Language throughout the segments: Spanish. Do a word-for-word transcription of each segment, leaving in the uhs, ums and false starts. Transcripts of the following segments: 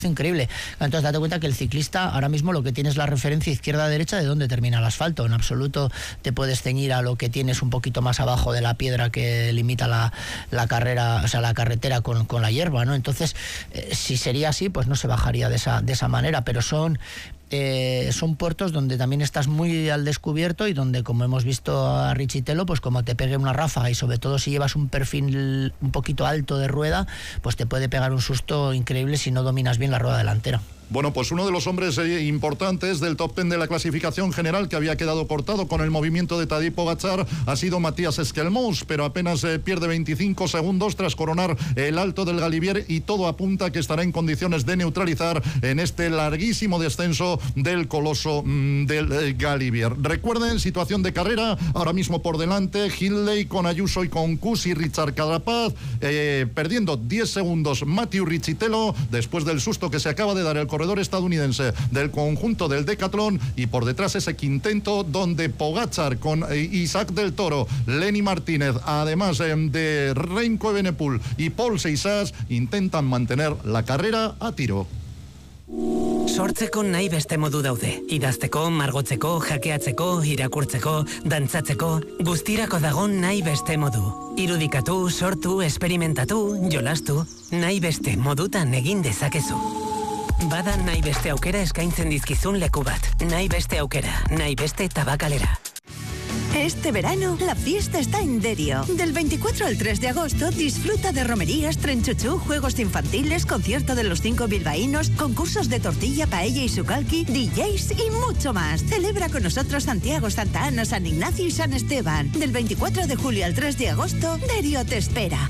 increíble. Entonces date cuenta que el ciclista ahora mismo lo que tiene es la referencia izquierda-derecha de dónde termina el asfalto. En absoluto te puedes ceñir a lo que tienes un poquito más abajo de la piedra que limita la, la carrera, o sea, la carretera con, con la hierba, ¿no? Entonces, eh, si sería así, pues no se bajaría de esa, de esa manera, pero son... Eh, son puertos donde también estás muy al descubierto y donde, como hemos visto a Richitelo, pues como te pegue una ráfaga y sobre todo si llevas un perfil un poquito alto de rueda, pues te puede pegar un susto increíble si no dominas bien la rueda delantera. Bueno, pues uno de los hombres eh, importantes del top ten de la clasificación general que había quedado cortado con el movimiento de Tadej Pogačar ha sido Matías Esquelmous, pero apenas eh, pierde veinticinco segundos tras coronar el Alto del Galibier y todo apunta que estará en condiciones de neutralizar en este larguísimo descenso del coloso mmm, del eh, Galibier. Recuerden, situación de carrera, ahora mismo por delante Hindley con Ayuso y con Kuss y Richard Carapaz, eh, perdiendo diez segundos Mathieu Richitelo después del susto que se acaba de dar el corredor estadounidense del conjunto del Decathlon, y por detrás ese quinteto donde Pogačar con Isaac del Toro, Lenny Martínez, además eh, de Remco Evenepoel y Paul Seixas, intentan mantener la carrera a tiro. Sortzeko nahi beste modu daude. Idazteko, margotzeko, jakeatzeko, irakurtzeko, dantzatzeko, guztirako dago nahi beste modu. Irudikatu, sortu, esperimentatu, jolastu, nahi beste modutan egin dezakezu. Bada nahi beste aukera eskaintzen dizkizun leku bat. Nahi beste aukera, nahi beste tabakalera. Este verano, la fiesta está en Derio. Del veinticuatro al tres de agosto, disfruta de romerías, trenchuchú, juegos infantiles, concierto de los cinco bilbaínos, concursos de tortilla, paella y sucalqui, D Js y mucho más. Celebra con nosotros Santiago, Santa Ana, San Ignacio y San Esteban. Del veinticuatro de julio al tres de agosto, Derio te espera.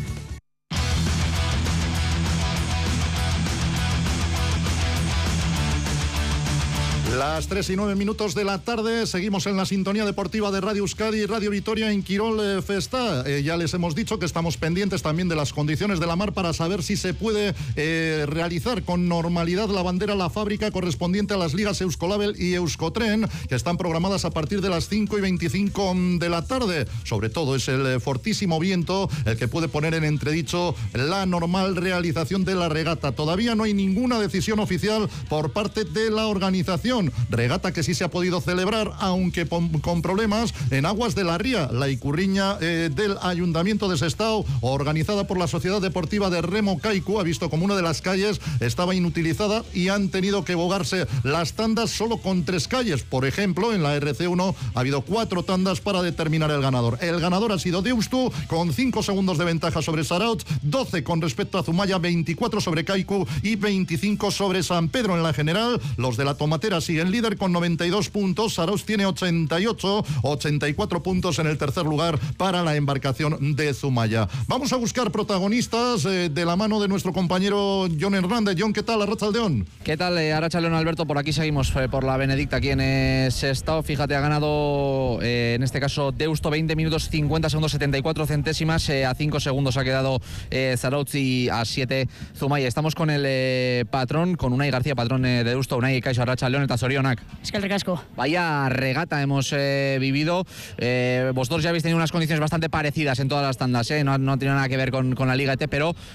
Las tres y nueve minutos de la tarde, seguimos en la sintonía deportiva de Radio Euskadi y Radio Vitoria en Quirol eh, Festa. Eh, ya les hemos dicho que estamos pendientes también de las condiciones de la mar para saber si se puede eh, realizar con normalidad la bandera a la fábrica correspondiente a las ligas Euskolabel y Euskotren, que están programadas a partir de las cinco y veinticinco de la tarde. Sobre todo es el eh, fortísimo viento el que puede poner en entredicho la normal realización de la regata. Todavía no hay ninguna decisión oficial por parte de la organización. Regata que sí se ha podido celebrar, aunque con problemas, en aguas de la Ría, la Icurriña eh, del Ayuntamiento de Sestao, organizada por la Sociedad Deportiva de Remo Kaiku, ha visto como una de las calles estaba inutilizada y han tenido que bogarse las tandas solo con tres calles. Por ejemplo, en la R C uno ha habido cuatro tandas para determinar el ganador. El ganador ha sido Deustu, con cinco segundos de ventaja sobre Saraut, doce con respecto a Zumaya, veinticuatro sobre Kaiku y veinticinco sobre San Pedro. En la general, los de la Tomatera siguen líder con noventa y dos puntos, Saraut tiene ochenta y ocho, ochenta y cuatro puntos en el tercer lugar para la embarcación de Zumaya. Vamos a buscar protagonistas eh, de la mano de nuestro compañero Jon Hernández. Jon, ¿qué tal? Arratsaldeon. ¿Qué tal? Eh, Arratsaldeon, Alberto. Por aquí seguimos eh, por la Benedicta, aquí en eh, Sestao. Fíjate, ha ganado eh, en este caso Deusto, veinte minutos cincuenta segundos setenta y cuatro centésimas, eh, a cinco segundos ha quedado eh, Saraut y a siete Zumaya. Estamos con el eh, patrón, con Unai García, patrón eh, de Deusto. Unai, kaixo, Arratsaldeon eta zorionak. Es que el recasco. Vaya regata hemos eh, vivido. Eh, vosotros ya habéis tenido unas condiciones bastante parecidas en todas las tandas, ¿eh? No, no tiene nada que ver con, con la Liga E T, pero